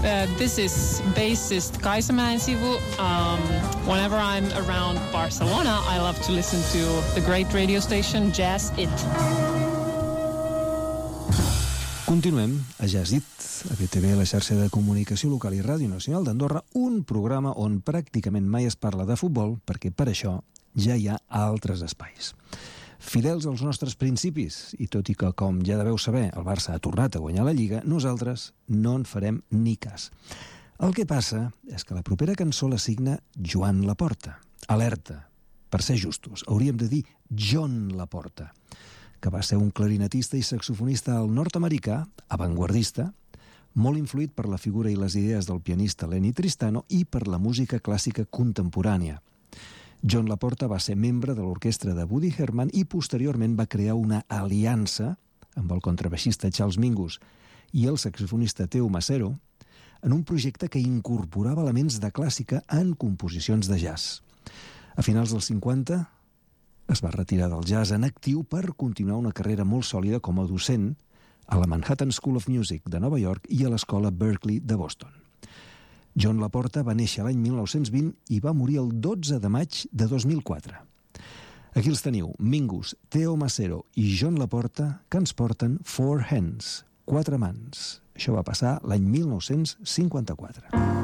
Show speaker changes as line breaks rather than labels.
This is bassist Kaisa Mäensivu. Whenever I'm around Barcelona, I love to listen to the great radio station Jazz It.
Continuem a Jazz It, a BTV, la xarxa de comunicació local i Ràdio Nacional d'Andorra, un programa on pràcticament mai es parla de futbol, perquè per això ja hi ha altres espais. Fidels als nostres principis, i tot i que, com ja deveu saber, el Barça ha tornat a guanyar la Lliga, nosaltres no en farem ni cas. El que passa és que la propera cançó la signa Joan Laporta. Alerta, per ser justos, hauríem de dir John Laporta, que va ser un clarinetista i saxofonista nord-americà, avantguardista, molt influït per la figura i les idees del pianista Lenny Tristano i per la música clàssica contemporània. John Laporta va ser membre de l'orquestra de Woody Herman i posteriorment va crear una aliança amb el contrabaixista Charles Mingus i el saxofonista Teo Macero en un projecte que incorporava elements de clàssica en composicions de jazz. A finals dels 50 es va retirar del jazz en actiu per continuar una carrera molt sòlida com a docent a la Manhattan School of Music de Nova York i a l'escola Berklee de Boston. John Laporta va néixer l'any 1920 i va morir el 12 de maig de 2004. Aquí els teniu, Mingus, Teo Macero i John Laporta, que ens porten Four Hands, 4 mans. Això va passar l'any 1954.